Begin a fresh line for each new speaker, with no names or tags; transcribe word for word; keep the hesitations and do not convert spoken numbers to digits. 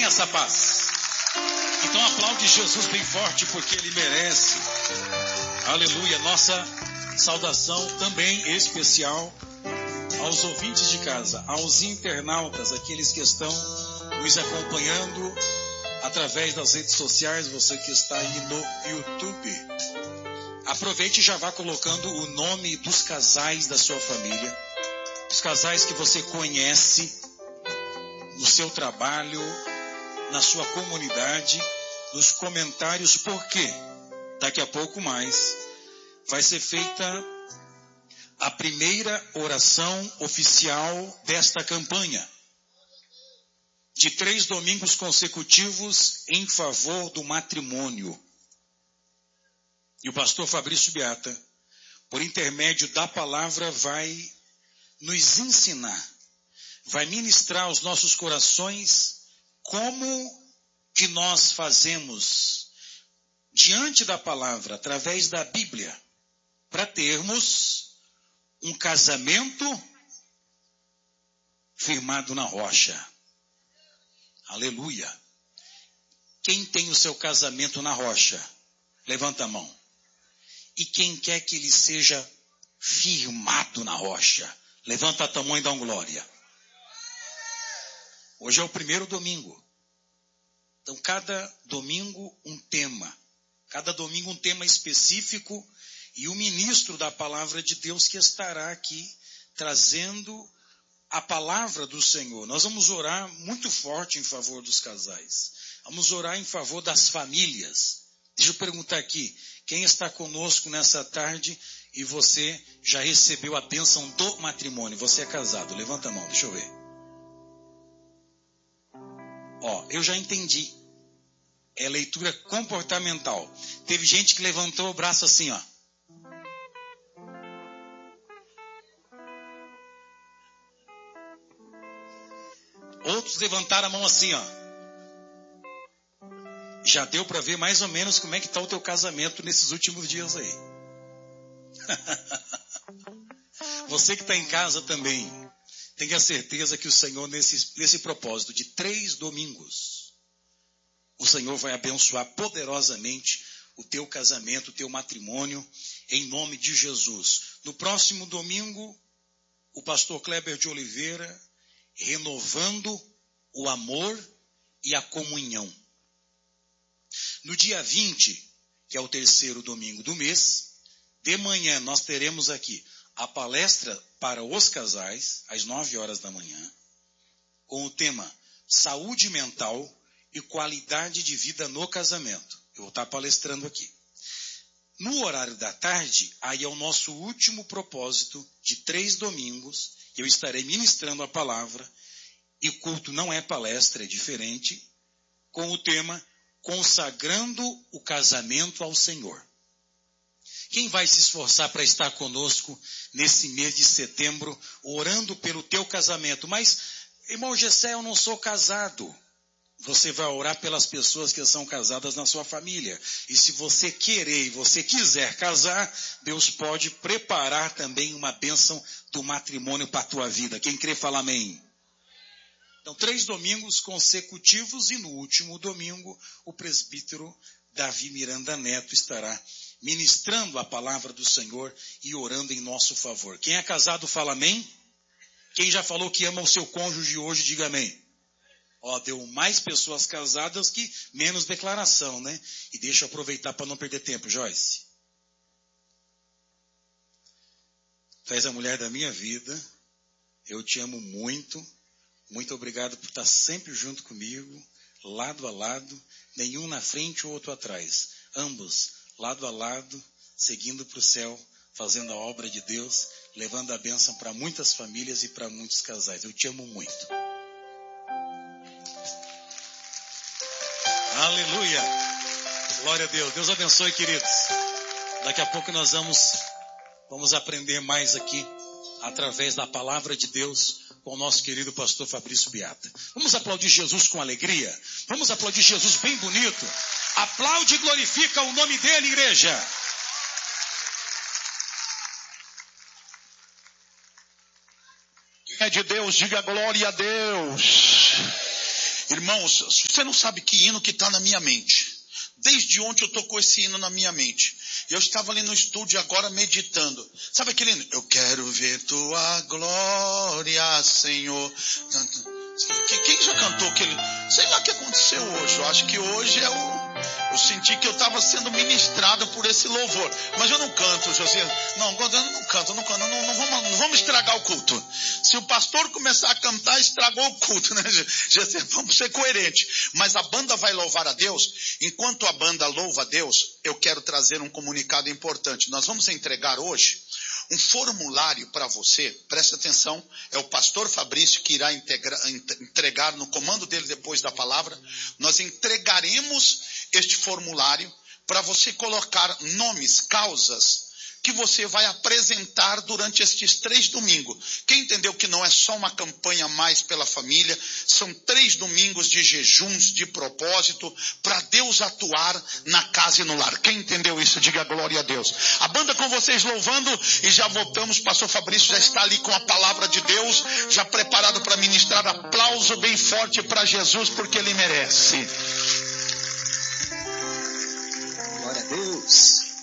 essa paz. Então aplaude Jesus bem forte, porque Ele merece. Aleluia. Nossa saudação também especial aos ouvintes de casa, aos internautas, aqueles que estão nos acompanhando através das redes sociais, você que está aí no YouTube. Aproveite e já vá colocando o nome dos casais da sua família, os casais que você conhece no seu trabalho, na sua comunidade, nos comentários, porque daqui a pouco mais vai ser feita a primeira oração oficial desta campanha, de três domingos consecutivos em favor do matrimônio. E o pastor Fabrício Beata, por intermédio da palavra, vai nos ensinar, vai ministrar aos nossos corações como que nós fazemos diante da palavra, através da Bíblia, para termos um casamento firmado na rocha. Aleluia. Quem tem o seu casamento na rocha? Levanta a mão. E quem quer que ele seja firmado na rocha? Levanta a tua mão e dá um glória. Hoje é o primeiro domingo. Então, cada domingo um tema. Cada domingo um tema específico. E o ministro da palavra de Deus que estará aqui trazendo a palavra do Senhor. Nós vamos orar muito forte em favor dos casais. Vamos orar em favor das famílias. Deixa eu perguntar aqui. Quem está conosco nessa tarde e você já recebeu a bênção do matrimônio? Você é casado. Levanta a mão, deixa eu ver. Ó, eu já entendi. É leitura comportamental. Teve gente que levantou o braço assim, ó. Outros levantaram a mão assim, ó. Já deu para ver mais ou menos como é que está o teu casamento nesses últimos dias aí. Você que está em casa também, tenha certeza que o Senhor, nesse, nesse propósito de três domingos, o Senhor vai abençoar poderosamente o teu casamento, o teu matrimônio, em nome de Jesus. No próximo domingo, o pastor Kleber de Oliveira, renovando o amor e a comunhão. No dia vinte, que é o terceiro domingo do mês, de manhã nós teremos aqui a palestra para os casais, às nove horas da manhã, com o tema Saúde Mental e Qualidade de Vida no Casamento. Eu vou estar palestrando aqui. No horário da tarde, aí é o nosso último propósito de três domingos, que eu estarei ministrando a palavra, e o culto não é palestra, é diferente, com o tema Consagrando o Casamento ao Senhor. Quem vai se esforçar para estar conosco nesse mês de setembro, orando pelo teu casamento? Mas, irmão Gessé, eu não sou casado. Você vai orar pelas pessoas que são casadas na sua família. E se você querer e você quiser casar, Deus pode preparar também uma bênção do matrimônio para a tua vida. Quem crê, fala amém. Então, três domingos consecutivos e no último domingo, o presbítero Davi Miranda Neto estará ministrando a palavra do Senhor e orando em nosso favor. Quem é casado, fala amém. Quem já falou que ama o seu cônjuge hoje, diga amém. Ó, deu mais pessoas casadas que menos declaração, né? E deixa eu aproveitar para não perder tempo, Joyce. Tu és a mulher da minha vida. Eu te amo muito. Muito obrigado por estar sempre junto comigo, lado a lado, nenhum na frente ou outro atrás. Ambos, lado a lado, seguindo para o céu, fazendo a obra de Deus, levando a bênção para muitas famílias e para muitos casais. Eu te amo muito. Aleluia! Glória a Deus. Deus abençoe, queridos. Daqui a pouco nós vamos, vamos aprender mais aqui, através da palavra de Deus, com o nosso querido pastor Fabrício Beata. Vamos aplaudir Jesus com alegria? Vamos aplaudir Jesus bem bonito? Aplaude e glorifica o nome dele, igreja. É de Deus, diga glória a Deus.
Irmãos, você não sabe que hino que está na minha mente. Desde ontem eu estou com esse hino na minha mente. Eu estava ali no estúdio agora meditando. Sabe aquele hino? Eu quero ver tua glória, Senhor. Quem já cantou aquele? Sei lá o que aconteceu hoje. Eu acho que hoje é o... Eu senti que eu estava sendo ministrado por esse louvor. Mas eu não canto, José. Não, eu não canto, não canto. Não, não, vamos, não vamos estragar o culto. Se o pastor começar a cantar, estragou o culto, né, José? Vamos ser coerentes. Mas a banda vai louvar a Deus. Enquanto a banda louva a Deus, eu quero trazer um comunicado importante. Nós vamos entregar hoje um formulário para você, presta atenção, é o pastor Fabrício que irá integra, entregar no comando dele depois da palavra. Nós entregaremos este formulário para você colocar nomes, causas que você vai apresentar durante estes três domingos. Quem entendeu que não é só uma campanha mais pela família, são três domingos de jejuns, de propósito, para Deus atuar na casa e no lar. Quem entendeu isso, diga glória a Deus. A banda com vocês louvando e já voltamos. Pastor Fabrício já está ali com a palavra de Deus, já preparado para ministrar. Aplauso bem forte para Jesus, porque Ele merece.
Glória a Deus.